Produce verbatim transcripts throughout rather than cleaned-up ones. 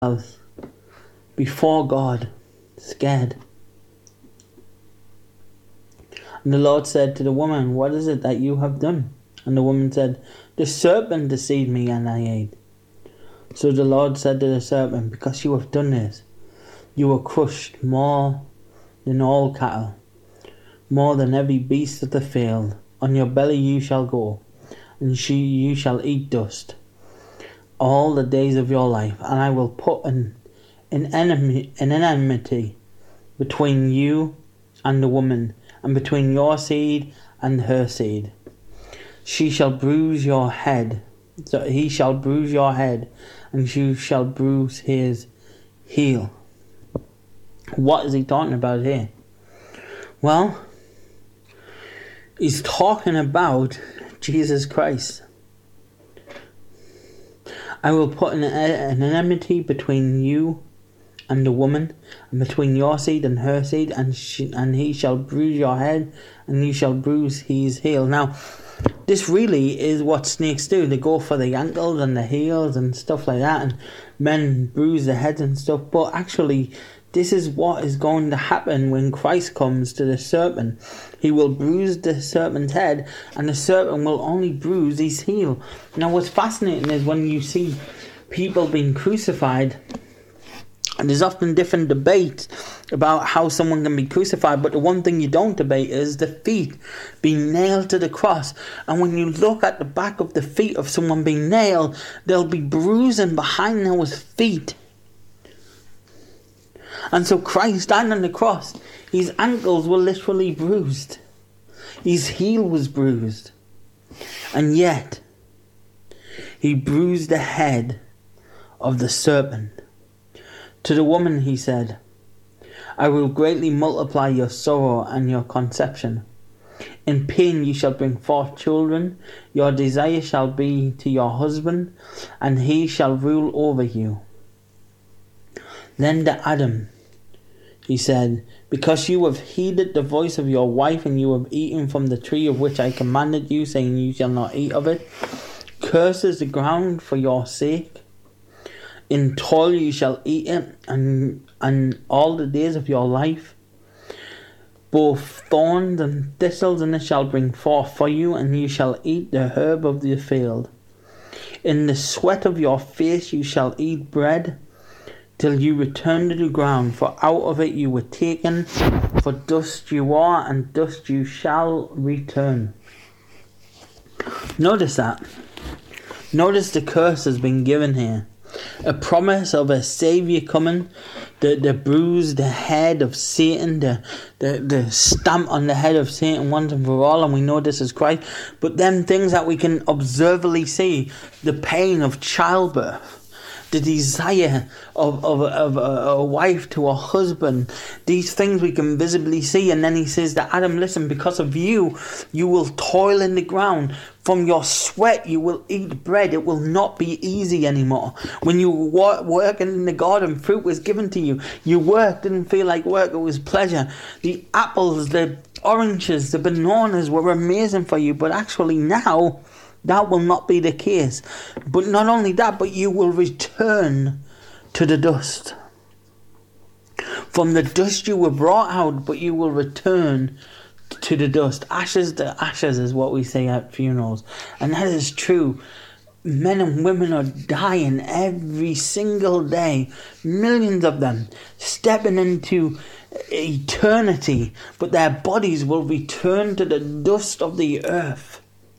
house before God, scared. And the Lord said to the woman, "What is it that you have done?" And the woman said, "The serpent deceived me and I ate." So the Lord said to the serpent, "Because you have done this, you were crushed more than all cattle, more than every beast of the field. On your belly you shall go, and she, you shall eat dust all the days of your life. And I will put an, an, enemy, an enmity between you and the woman, and between your seed and her seed. She shall bruise your head, so he shall bruise your head, and you shall bruise his heel." What is he talking about here? Well, he's talking about Jesus Christ. "I will put an, an enmity between you and the woman, and between your seed and her seed, and she, and he shall bruise your head, and you shall bruise his heel." Now, this really is what snakes do. They go for the ankles and the heels and stuff like that, and men bruise their heads and stuff. But actually, this is what is going to happen when Christ comes to the serpent. He will bruise the serpent's head, and the serpent will only bruise his heel. Now, what's fascinating is when you see people being crucified, and there's often different debates about how someone can be crucified, but the one thing you don't debate is the feet being nailed to the cross. And when you look at the back of the feet of someone being nailed, there'll be bruising behind those feet. And so Christ died on the cross. His ankles were literally bruised. His heel was bruised. And yet, he bruised the head of the serpent. To the woman he said, "I will greatly multiply your sorrow and your conception. In pain you shall bring forth children. Your desire shall be to your husband, and he shall rule over you." Then to Adam he said, "Because you have heeded the voice of your wife, and you have eaten from the tree of which I commanded you, saying you shall not eat of it, cursed is the ground for your sake. In toil you shall eat it, and, and all the days of your life. Both thorns and thistles and it shall bring forth for you, and you shall eat the herb of the field. In the sweat of your face you shall eat bread, till you return to the ground, for out of it you were taken, for dust you are, and dust you shall return." Notice that. Notice the curse has been given here. A promise of a saviour coming, the, the bruise, the head of Satan, the, the, the stamp on the head of Satan once and for all, and we know this is Christ. But then things that we can observably see, the pain of childbirth, the desire of, of, of a, a wife to a husband, these things we can visibly see. And then he says to Adam, "Listen, because of you, you will toil in the ground. From your sweat you will eat bread. It will not be easy anymore. When you were working in the garden, fruit was given to you. You worked, didn't feel like work, it was pleasure. The apples, the oranges, the bananas were amazing for you. But actually now, that will not be the case. But not only that, but you will return to the dust. From the dust you were brought out, but you will return to the dust." Ashes to ashes is what we say at funerals. And that is true. Men and women are dying every single day. Millions of them stepping into eternity. But their bodies will return to the dust of the earth.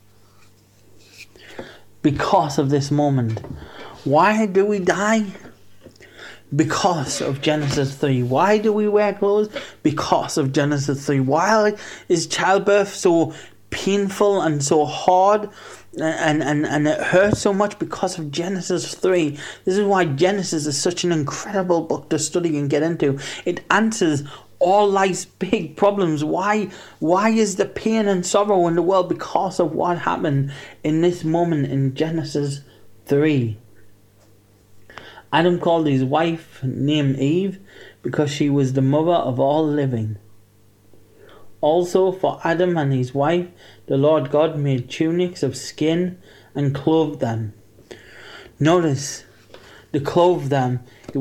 Because of this moment. Why do we die? Because of Genesis three. Why do we wear clothes? Because of Genesis three. Why is childbirth so painful and so hard and, and, and it hurts so much? Because of Genesis three. This is why Genesis is such an incredible book to study and get into. It answers all life's big problems. Why, why is the pain and sorrow in the world? Because of what happened in this moment in Genesis three. Adam called his wife, named Eve, because she was the mother of all living. Also for Adam and his wife, the Lord God made tunics of skin and clothed them. Notice to clothe them.